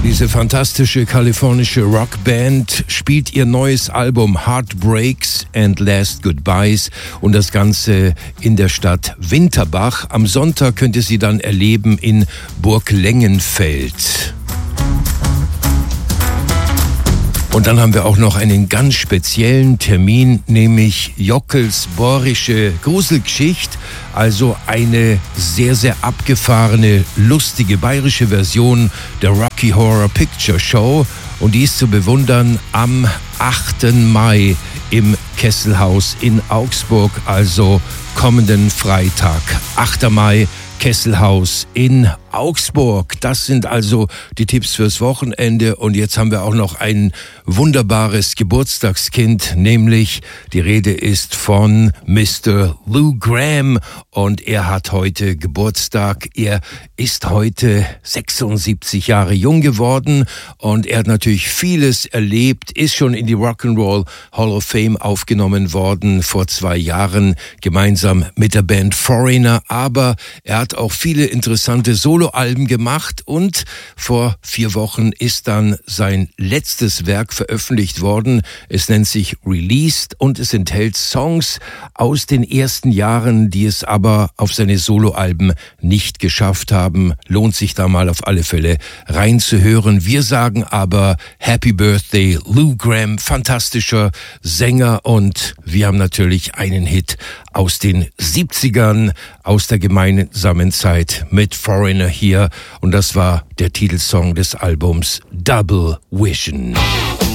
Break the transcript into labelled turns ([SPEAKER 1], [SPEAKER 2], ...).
[SPEAKER 1] Diese fantastische kalifornische Rockband spielt ihr neues Album Heartbreaks and Last Goodbyes und das Ganze in der Stadt Winterbach. Am Sonntag könnt ihr sie dann erleben in Burg Lengenfeld. Und dann haben wir auch noch einen ganz speziellen Termin, nämlich Jockels bohrische Gruselgeschichte, also eine sehr, sehr abgefahrene, lustige bayerische Version der Rocky Horror Picture Show. Und die ist zu bewundern am 8. Mai im Kesselhaus in Augsburg, also kommenden Freitag, 8. Mai, Kesselhaus in Augsburg. Das sind also die Tipps fürs Wochenende. Und jetzt haben wir auch noch ein wunderbares Geburtstagskind, nämlich die Rede ist von Mr. Lou Gramm und er hat heute Geburtstag. Er ist heute 76 Jahre jung geworden und er hat natürlich vieles erlebt, ist schon in die Rock'n'Roll Hall of Fame aufgenommen worden vor 2 Jahren, gemeinsam mit der Band Foreigner, aber er hat auch viele interessante Soloalben gemacht und vor 4 Wochen ist dann sein letztes Werk veröffentlicht worden. Es nennt sich Released und es enthält Songs aus den ersten Jahren, die es aber auf seine Soloalben nicht geschafft haben. Lohnt sich da mal auf alle Fälle reinzuhören. Wir sagen aber Happy Birthday Lou Gramm, fantastischer Sänger und wir haben natürlich einen Hit aus den 70ern, aus der gemeinsamen Zeit mit Foreigner hier und das war der Titelsong des Albums Double Vision.